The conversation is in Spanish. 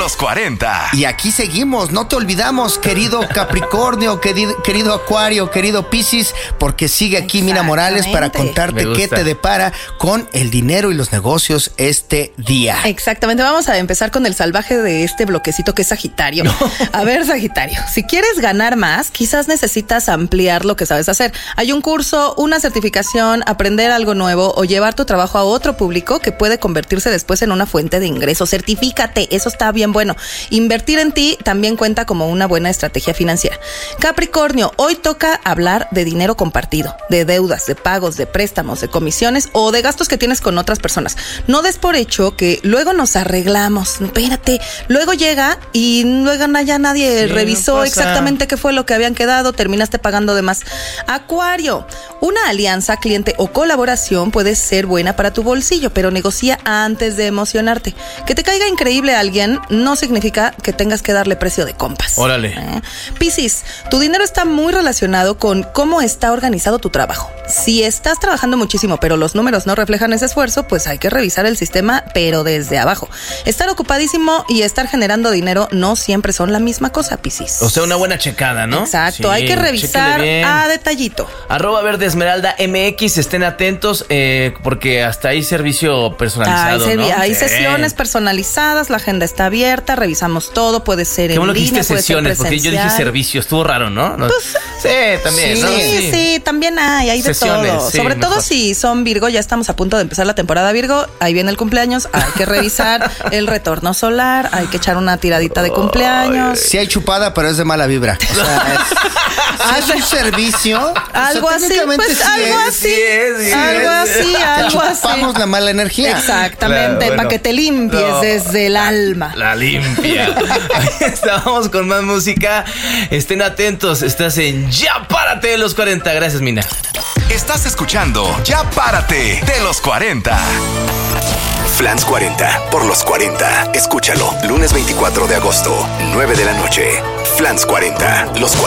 los 40. Y aquí seguimos, no te olvidamos, querido Capricornio, querido Acuario, querido Piscis, porque sigue aquí Mina Morales para contarte qué te depara con el dinero y los negocios este día. Exactamente, vamos a empezar con el salvaje de este bloquecito que es Sagitario. No. A ver, Sagitario, si quieres ganar más, quizás necesitas ampliar lo que sabes hacer. Hay un curso, una certificación, aprender algo nuevo o llevar tu trabajo a otro público que puede convertirse después en una fuente de ingresos. Certifícate, eso está bien bueno. Invertir en ti también cuenta como una buena estrategia financiera. Capricornio, hoy toca hablar de dinero compartido, de deudas, de pagos, de préstamos, de comisiones o de gastos que tienes con otras personas. No des por hecho que luego nos arreglamos. Espérate, luego llega y luego ya nadie revisó exactamente qué fue lo que habían quedado, terminaste pagando de más. Acuario, una alianza, cliente o colaboración puede ser buena para tu bolsillo, pero negocia antes de emocionarte. Que te caiga increíble a alguien no significa que tengas que darle precio de compas. Órale. Piscis, tu dinero está muy relacionado con cómo está organizado tu trabajo. Si estás trabajando muchísimo, pero los números no reflejan ese esfuerzo, pues hay que revisar el sistema, pero desde abajo. Estar ocupadísimo y estar generando dinero no siempre son la misma cosa, Piscis. O sea, una buena checada, ¿no? Exacto, sí, hay que revisar a detallito. @verdesmeralda_mx, estén atentos porque hasta hay servicio personalizado, ¿no? Hay sesiones personalizadas, la agenda está abierta, revisamos todo, puede ser en línea, puede sesiones, ser porque yo dije servicio, estuvo raro, ¿no? Pues, sí, también. Sí, ¿no? Sí, también hay de sesiones, todo. Sobre todo si son Virgo, ya estamos a punto de empezar la temporada Virgo, ahí viene el cumpleaños, hay que revisar el retorno solar, hay que echar una tiradita de cumpleaños. Sí hay chupada, pero es de mala vibra. O sea, es un servicio. Algo así, pues algo así. Chupamos la mala energía. Exactamente, claro, para que te limpies desde el alma. La limpia. Ahí estábamos con más música. Estén atentos, estás en Ya Párate de los 40. Gracias, Mina. Estás escuchando Ya Párate de los 40. Flans 40 por los 40. Escúchalo, lunes 24 de agosto, 9 de la noche. Flans 40, los 40.